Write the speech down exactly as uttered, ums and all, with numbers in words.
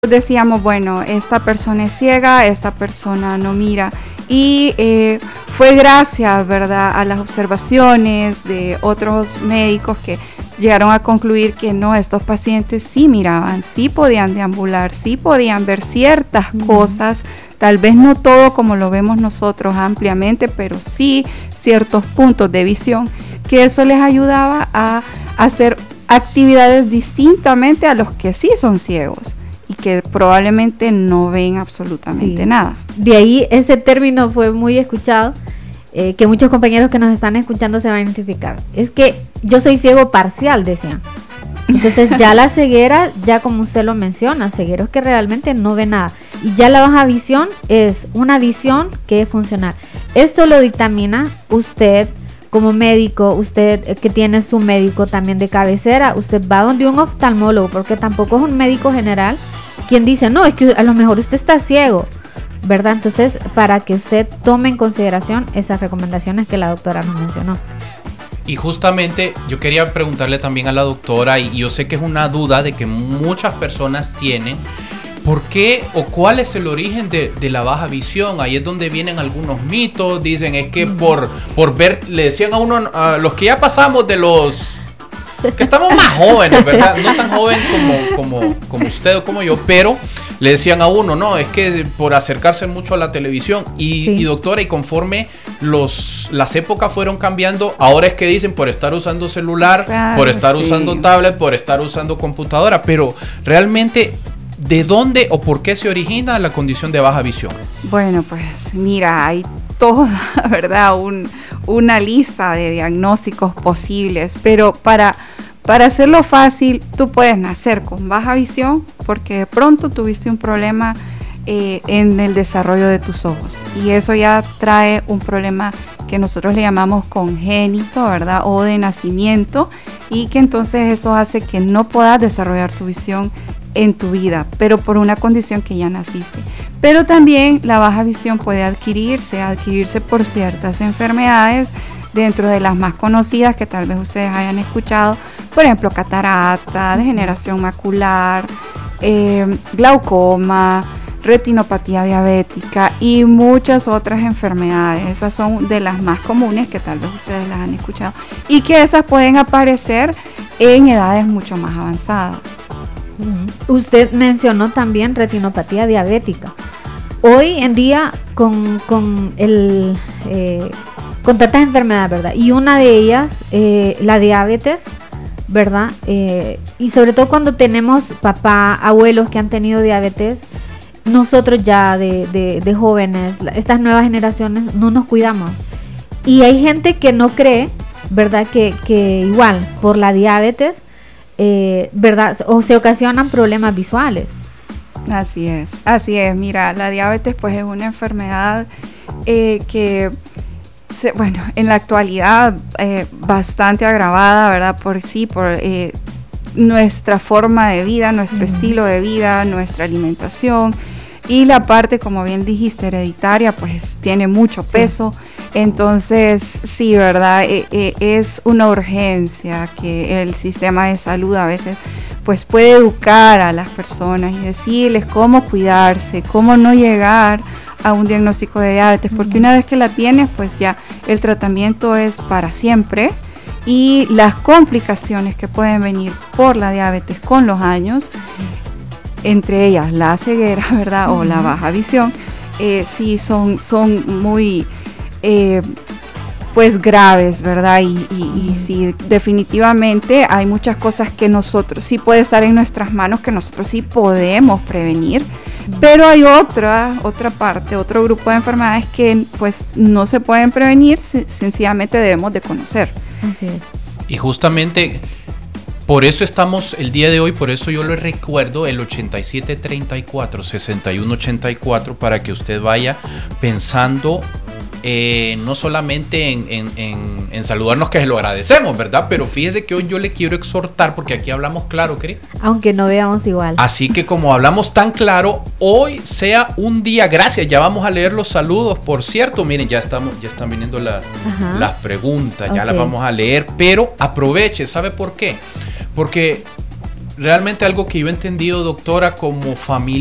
decíamos, bueno, esta persona es ciega, esta persona no mira. Y eh, fue gracias, ¿verdad?, a las observaciones de otros médicos que llegaron a concluir que no, estos pacientes sí miraban, sí podían deambular, sí podían ver ciertas uh-huh. cosas, tal vez no todo como lo vemos nosotros ampliamente, pero sí ciertos puntos de visión, que eso les ayudaba a hacer actividades distintamente a los que sí son ciegos y que probablemente no ven absolutamente sí. nada. De ahí ese término fue muy escuchado, eh, que muchos compañeros que nos están escuchando se van a identificar. Es que yo soy ciego parcial, decían. Entonces ya la ceguera, ya como usted lo menciona, ceguero es que realmente no ve nada. Y ya la baja visión es una visión que es funcional. Esto lo dictamina usted como médico, usted que tiene su médico también de cabecera, usted va donde un oftalmólogo, porque tampoco es un médico general quien dice, no, es que a lo mejor usted está ciego, ¿verdad? Entonces, para que usted tome en consideración esas recomendaciones que la doctora nos mencionó. Y justamente yo quería preguntarle también a la doctora, y yo sé que es una duda de que muchas personas tienen, ¿por qué o cuál es el origen de, de la baja visión? Ahí es donde vienen algunos mitos, dicen es que por, por ver, le decían a uno, a los que ya pasamos de los, que estamos más jóvenes, ¿verdad? No tan joven como, como, como usted o como yo, pero le decían a uno, no, es que por acercarse mucho a la televisión y, sí. y doctora, y conforme los, las épocas fueron cambiando, ahora es que dicen por estar usando celular, claro, por estar sí. usando tablet, por estar usando computadora, pero realmente, ¿de dónde o por qué se origina la condición de baja visión? Bueno, pues mira, hay toda, ¿verdad? Un, una lista de diagnósticos posibles, pero para, para hacerlo fácil, tú puedes nacer con baja visión porque de pronto tuviste un problema eh, en el desarrollo de tus ojos y eso ya trae un problema que nosotros le llamamos congénito, ¿verdad? O de nacimiento, y que entonces eso hace que no puedas desarrollar tu visión en tu vida, pero por una condición que ya naciste. Pero también la baja visión puede adquirirse, adquirirse por ciertas enfermedades, dentro de las más conocidas que tal vez ustedes hayan escuchado, por ejemplo, catarata, degeneración macular, eh, glaucoma, retinopatía diabética y muchas otras enfermedades. Esas son de las más comunes que tal vez ustedes las han escuchado y que esas pueden aparecer en edades mucho más avanzadas. Usted mencionó también retinopatía diabética. Hoy en día con, con, el, eh, con tantas enfermedades, ¿verdad? Y una de ellas, eh, la diabetes, ¿verdad? Eh, y sobre todo cuando tenemos papá, abuelos que han tenido diabetes, nosotros ya de, de, de jóvenes, estas nuevas generaciones, no nos cuidamos. Y hay gente que no cree, ¿verdad? Que, que igual por la diabetes, Eh, ¿verdad? O se ocasionan problemas visuales. Así es, así es. Mira, la diabetes pues es una enfermedad eh, que, se, bueno, en la actualidad eh, bastante agravada, ¿verdad? Por sí, por eh, nuestra forma de vida, nuestro mm. estilo de vida, nuestra alimentación. Y la parte, como bien dijiste, hereditaria, pues tiene mucho peso. Sí. Entonces, sí, ¿verdad? E- e- es una urgencia que el sistema de salud a veces pues puede educar a las personas y decirles cómo cuidarse, cómo no llegar a un diagnóstico de diabetes, porque una vez que la tienes, pues ya el tratamiento es para siempre y las complicaciones que pueden venir por la diabetes con los años, entre ellas la ceguera, ¿verdad? Uh-huh. O la baja visión, eh, sí son, son muy eh, pues graves, ¿verdad? Y, y, uh-huh. y sí, definitivamente hay muchas cosas que nosotros, sí puede estar en nuestras manos, que nosotros sí podemos prevenir, uh-huh. pero hay otra, otra parte, otro grupo de enfermedades que pues no se pueden prevenir, se, sencillamente debemos de conocer. Así es. Y justamente por eso estamos el día de hoy, por eso yo le recuerdo el ochenta y siete treinta y cuatro, sesenta y uno ochenta y cuatro para que usted vaya pensando eh, no solamente en, en, en, en saludarnos, que se lo agradecemos, ¿verdad? Pero fíjese que hoy yo le quiero exhortar, porque aquí hablamos claro, querido. Aunque no veamos igual. Así que como hablamos tan claro, hoy sea un día, gracias, ya vamos a leer los saludos, por cierto, miren, ya estamos, ya están viniendo las, las preguntas, okay. Ya las vamos a leer, pero aproveche, ¿sabe por qué? Porque realmente algo que yo he entendido, doctora, como familia